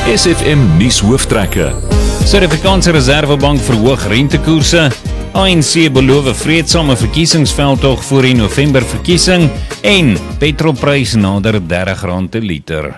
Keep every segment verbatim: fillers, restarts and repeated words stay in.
S F M nuus hooftrekke. Suid-Afrikaanse Reservebank verhoog rentekoerse. A N C beloof 'n vreedsame verkiesingsveldtog voor die November verkiesing en petrolprys nader dertig rand per liter.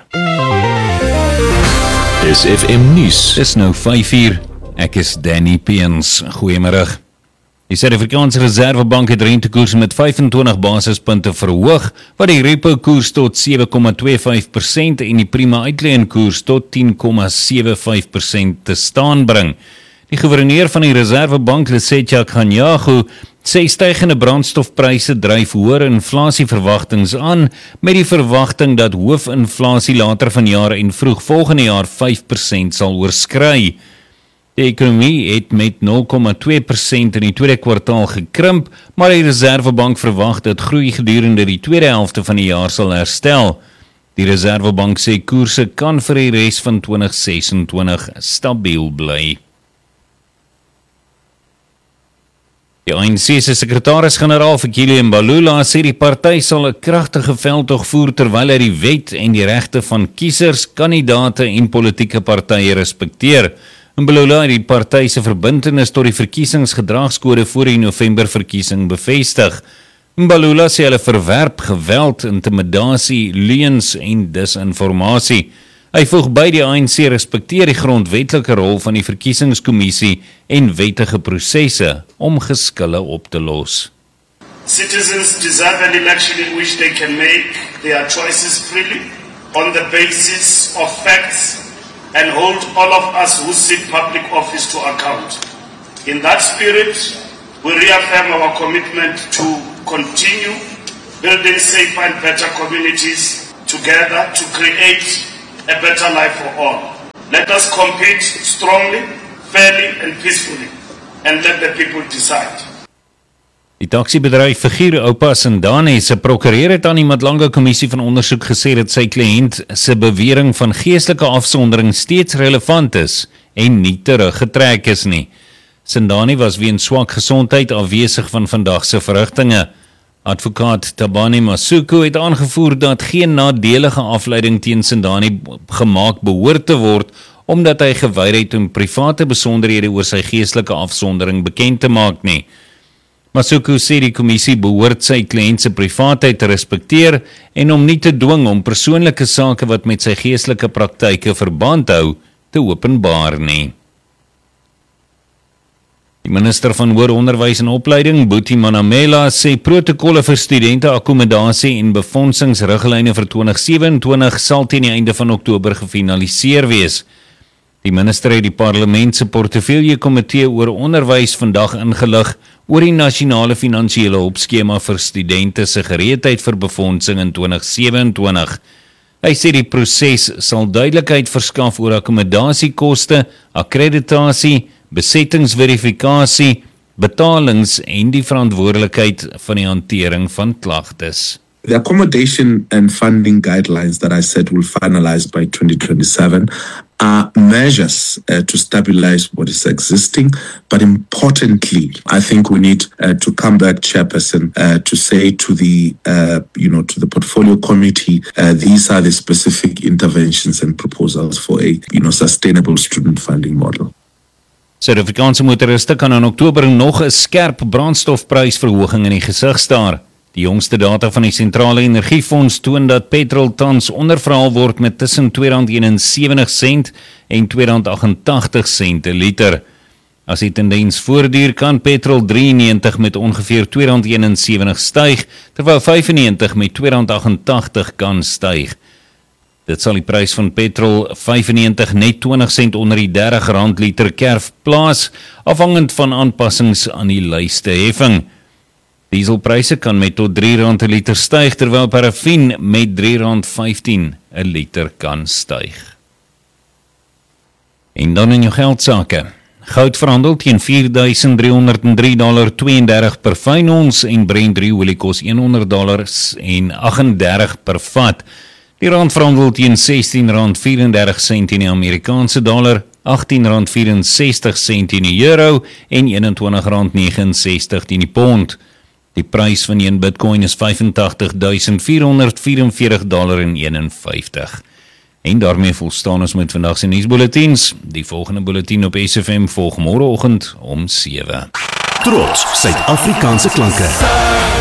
S F M nuus. Dis nou vyf uur. Ek is Danny Peens. Goeiemiddag. Die Suid-Afrikaanse Reservebank het rentekoers met vyfentwintig basispunte verhoog, wat die repo-koers tot sewe komma twee vyf persent en die prima uitleenkoers tot tien komma sewe vyf persent te staan bring. Die gouverneur van die Reservebank, Lesetja Kganyago, sê stygende brandstofpryse dryf hoër inflasieverwagtings aan, met die verwagting dat hoofinflasie later vanjaar en vroeg volgende jaar vyf persent sal oorskry. Die ekonomie het met nul komma twee persent in die tweede kwartaal gekrimp, maar die Reservebank verwag dat groei gedurende die tweede helfte van die jaar sal herstel. Die Reservebank sê koerse kan vir die res van twintig ses en twintig stabiel bly. Die A N C se sekretaris-generaal Fikile Mbalula sê die party sal 'n kragtige veldtog voer terwyl hy die wet en die regte van kiesers, kandidate en politieke partye respekteer. Mbalula het die party se verbintenis tot die verkiesingsgedragskode voor die November verkiesing bevestig. Mbalula sê hulle verwerp geweld, intimidasie, leuns en disinformasie. Hy voeg by die A N C respekteer die grondwetlike rol van die verkiesingskommissie en wettige prosesse om geskille op te los. Citizens deserve an election in which they can make their choices freely on the basis of facts and hold all of us who seek public office to account. In that spirit, we reaffirm our commitment to continue building safer and better communities together to create a better life for all. Let us compete strongly, fairly and peacefully, and let the people decide. Die taksiebedryf Figure Oupas in Dane se prokureur het aan die Madlanga Kommissie van Ondersoek gesê dat sy kliënt se bewering van geestelike afsondering steeds relevant is en nie teruggetrek is nie. Sindani was weens swak gesondheid afwesig van vandag se verrigtinge. Advokaat Tabani Masuku het aangevoer dat geen nadelige afleiding teen Sindani gemaak behoort te word, omdat hy geweier het om private besonderhede oor sy geestelike afsondering bekend te maak nie. Masuku sê die kommissie behoort sy kliënt se privaatheid te respekteer en om nie te dwing om persoonlike sake wat met sy geestelike praktyke verband hou te openbaar nie. Die minister van Hoër Onderwys en Opleiding, Buti Manamela, sê protokolle vir studente akkommodasie en befondsingsriglyne vir twintig sewe en twintig sal teen die einde van Oktober gefinaliseer wees. Die minister het die parlement se portefeulje komitee oor onderwys vandag ingelig oor die nasionale finansiële hulpskema vir studente se gereedheid vir befondsing in twintig sewe en twintig. Hy sê die proses sal duidelikheid verskaf oor akkommodasiekoste, akkreditasie, besettingsverifikasie, betalings en die verantwoordelikheid van die hantering van klagtes. The accommodation and funding guidelines that I said will finalize by twenty twenty-seven are measures uh, to stabilize what is existing, but importantly, I think we need uh, to come back, Chairperson, uh, to say to the, uh, you know, to the portfolio committee, uh, these are the specific interventions and proposals for a, you know, sustainable student funding model. Suid-Afrikaanse motoriste kan in Oktober nog 'n skerp brandstofprysverhoging in die gesig staar. Die jongste data van die Sentrale Energiefonds toon dat petrol tans onderverhaal word met tussen twee rand eenensewentig sent en twee rand agt-en-tagtig sent per liter. As die tendens voortduur, kan petrol drieënnewentig met ongeveer twee rand eenensewentig styg, terwyl vyfennewentig met twee rand agt-en-tagtig kan styg. Dit sal die prys van petrol vyfennewentig net twintig sent onder die dertig rand liter kerf plaas, afhangend van aanpassings aan die lyste heffing. Dieselpryse kan met tot drie rand per liter styg, terwyl parafin met drie rand vyftien per liter kan styg. En dan in jou geldsake. Goud verhandel teen vier duisend driehonderd drie komma tweeëndertig dollar per fyn ons en Brent olie kos honderd dollar en agt-en-dertig per vat. Die rand verhandel teen sestien rand vyf-en-dertig sent in die Amerikaanse dollar, agttien rand vyf-en-sestig sent in die euro en eenentwintig rand negenenses in die pond. Die prys van een bitcoin is vyfentagtig duisend vierhonderd vyf en veertig dollar en eenenvyftig. En daarmee volstaan ons met vandag se nuusbulletins. Die volgende bulletin op S F M volg môreoggend om sewe. Trots Suid-Afrikaanse klanke.